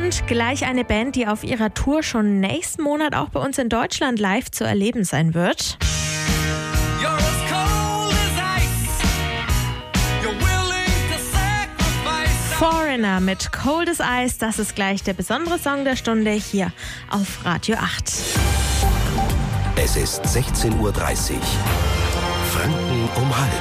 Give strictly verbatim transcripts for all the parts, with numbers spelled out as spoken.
Und gleich eine Band, die auf ihrer Tour schon nächsten Monat auch bei uns in Deutschland live zu erleben sein wird. Foreigner mit Cold as Ice, das ist gleich der besondere Song der Stunde hier auf Radio acht. Es ist sechzehn Uhr dreißig. Franken um halb.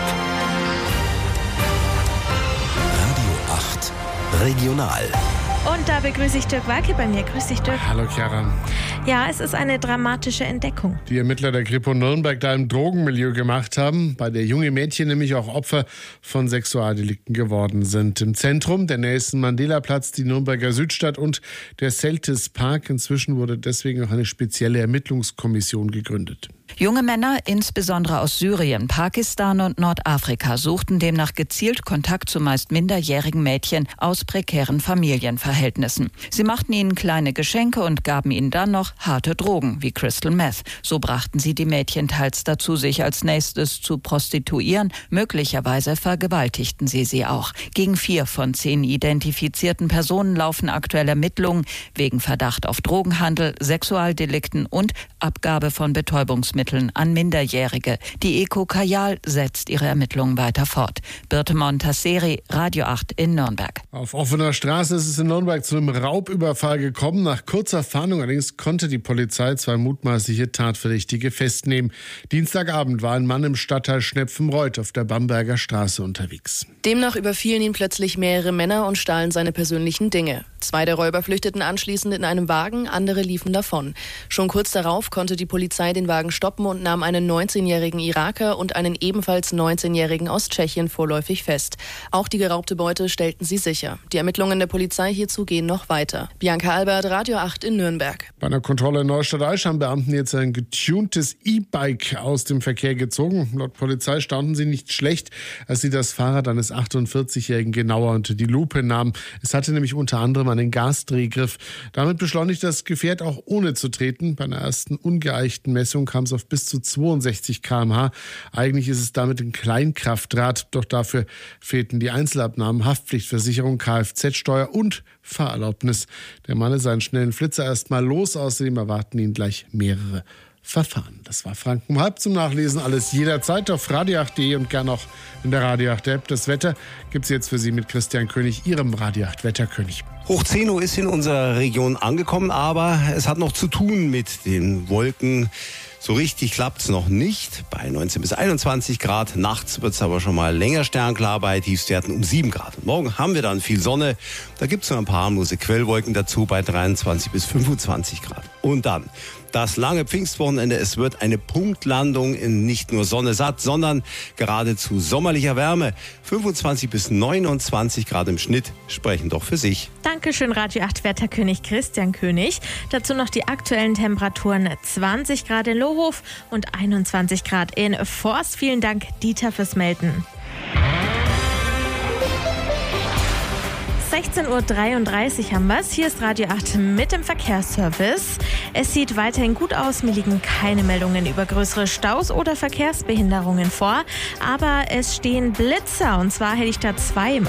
Radio acht Regional. Und da begrüße ich Dirk Walke bei mir. Grüß dich, Dirk. Hallo, Chiara. Ja, es ist eine dramatische Entdeckung. Die Ermittler der Kripo Nürnberg da im Drogenmilieu gemacht haben, bei der junge Mädchen nämlich auch Opfer von Sexualdelikten geworden sind. Im Zentrum der nächsten Mandela-Platz, die Nürnberger Südstadt und der Seltis Park. Inzwischen wurde deswegen auch eine spezielle Ermittlungskommission gegründet. Junge Männer, insbesondere aus Syrien, Pakistan und Nordafrika, suchten demnach gezielt Kontakt zu meist minderjährigen Mädchen aus prekären Familienverhältnissen. Sie machten ihnen kleine Geschenke und gaben ihnen dann noch harte Drogen, wie Crystal Meth. So brachten sie die Mädchen teils dazu, sich als nächstes zu prostituieren. Möglicherweise vergewaltigten sie sie auch. Gegen vier von zehn identifizierten Personen laufen aktuell Ermittlungen wegen Verdacht auf Drogenhandel, Sexualdelikten und Abgabe von Betäubungsmitteln an Minderjährige. Die Eko Kajal setzt ihre Ermittlungen weiter fort. Birte Montasseri, Radio acht in Nürnberg. Auf offener Straße ist es in Nürnberg zu einem Raubüberfall gekommen. Nach kurzer Fahndung allerdings konnte die Polizei zwei mutmaßliche Tatverdächtige festnehmen. Dienstagabend war ein Mann im Stadtteil Schnepfenreuth auf der Bamberger Straße unterwegs. Demnach überfielen ihn plötzlich mehrere Männer und stahlen seine persönlichen Dinge. Zwei der Räuber flüchteten anschließend in einem Wagen, andere liefen davon. Schon kurz darauf konnte die Polizei den Wagen stoppen und nahm einen neunzehnjährigen Iraker und einen ebenfalls neunzehnjährigen aus Tschechien vorläufig fest. Auch die geraubte Beute stellten sie sicher. Die Ermittlungen der Polizei hierzu gehen noch weiter. Bianca Albert, Radio acht in Nürnberg. Bei einer Kontrolle in Neustadt-Aisch haben Beamten jetzt ein getuntes E-Bike aus dem Verkehr gezogen. Laut Polizei staunten sie nicht schlecht, als sie das Fahrrad eines achtundvierzigjährigen genauer unter die Lupe nahmen. Es hatte nämlich unter anderem einen Gasdrehgriff. Damit beschleunigt das Gefährt auch ohne zu treten. Bei einer ersten ungeeichten Messung kam es auf bis zu zweiundsechzig Kilometer pro Stunde. Eigentlich ist es damit ein Kleinkraftrad, doch dafür fehlten die Einzelabnahmen, Haftpflichtversicherung, Kfz-Steuer und Fahrerlaubnis. Der Mann ist einen schnellen Flitzer erst mal los, außerdem erwarten ihn gleich mehrere Verfahren. Das war Franken um halb zum Nachlesen. Alles jederzeit auf radio acht punkt de und gern auch in der Radio acht App. Das Wetter gibt es jetzt für Sie mit Christian König, Ihrem Radio acht Wetterkönig. Hoch zehn Uhr ist in unserer Region angekommen, aber es hat noch zu tun mit den Wolken. So richtig klappt es noch nicht. Bei neunzehn bis einundzwanzig Grad. Nachts wird es aber schon mal länger sternklar bei Tiefstwerten um sieben Grad. Und morgen haben wir dann viel Sonne. Da gibt es noch ein paar harmlose Quellwolken dazu bei dreiundzwanzig bis fünfundzwanzig Grad. Und dann das lange Pfingstwochenende. Es wird eine Punktlandung in nicht nur Sonne satt, sondern geradezu sommerlicher Wärme. fünfundzwanzig bis neunundzwanzig Grad im Schnitt sprechen doch für sich. Dankeschön, Radio acht Wetterkönig Christian König. Dazu noch die aktuellen Temperaturen: zwanzig Grad in Lohof und einundzwanzig Grad in Forst. Vielen Dank, Dieter, fürs Melden. sechzehn Uhr dreiunddreißig haben wir es. Hier ist Radio acht mit dem Verkehrsservice. Es sieht weiterhin gut aus. Mir liegen keine Meldungen über größere Staus oder Verkehrsbehinderungen vor. Aber es stehen Blitzer, und zwar hätte ich da zwei im